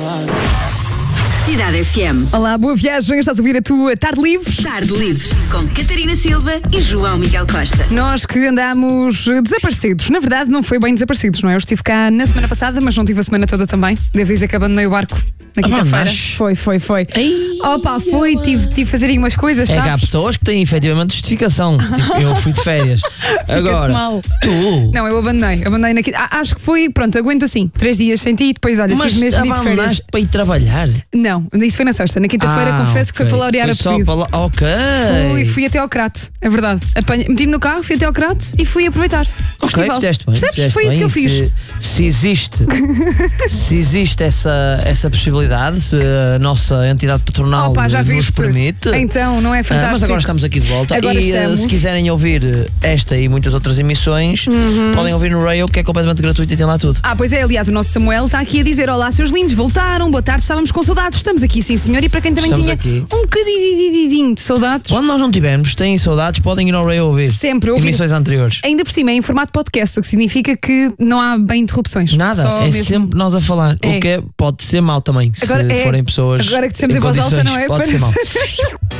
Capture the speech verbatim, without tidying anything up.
Cidade F M. Olá, boa viagem. Estás a ouvir a tua Tarde Livre? Tarde Livre, com Catarina Silva e João Miguel Costa. Nós que andámos desaparecidos. Na verdade, não foi bem desaparecidos, não é? Eu estive cá na semana passada, mas não tive a semana toda também. Devo dizer que abandonei o barco na quinta-feira. Foi, foi, foi. Ei, Opa, foi, tive, tive a fazer aí umas coisas, É sabes? que há pessoas que têm efetivamente justificação. Tipo, eu fui de férias. Agora, mal. tu. Não, eu abandonei. Abandonei na quinta. Ah, acho que foi, pronto, aguento assim. Três dias sem ti e depois, olha, Mas tive mesmo de ir de férias. abandonaste para ir trabalhar? Não, isso foi na sexta. Na quinta-feira, Ah, confesso que foi ok. para laurear Foi a só pedido. para la- Ok. Fui, fui até ao Crato, é verdade. Apanhei- Meti-me no carro, fui até ao Crato e fui aproveitar. o Ok, festival. fizeste bem. Percebes? fizeste Foi isso bem. que eu fiz. Se, se existe, se existe essa, essa possibilidade, se a nossa entidade patronal Opa, já nos viste? permite. Então, não é Ah, fantástico? mas agora estamos aqui de volta. Agora e eh, estamos. se quiserem ouvir esta e muitas outras emissões, Uhum. podem ouvir no Rail, que é completamente gratuito e tem lá tudo. Ah, pois é, aliás, o nosso Samuel está aqui a dizer: olá, seus lindos, voltaram, boa tarde, estávamos com saudades. Estamos aqui, sim, senhor, e para quem também Estamos tinha aqui. um bocadinho de saudades, Quando nós não tivermos, têm saudades, podem ir ao Rail ouvir. sempre ouvir. Emissões anteriores. Ainda por cima, é em formato podcast, o que significa que não há bem interrupções. Nada, Só é mesmo. sempre nós a falar. É. O que é, pode ser mau também. Agora se é- forem pessoas. Agora que dissemos em voz alta, condições, não é? Pode Para- ser mau.